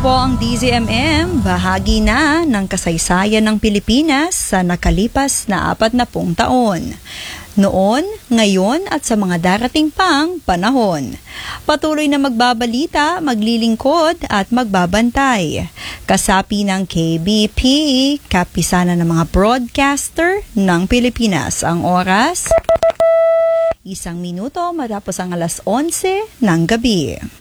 Ito po ang DZMM, bahagi na ng kasaysayan ng Pilipinas sa nakalipas na 40 taon. Noon, ngayon at sa mga darating pang panahon. Patuloy na magbabalita, maglilingkod at magbabantay. Kasapi ng KBP, kapisanan ng mga broadcaster ng Pilipinas. Ang oras, 1 minuto matapos ang 11:00 ng gabi.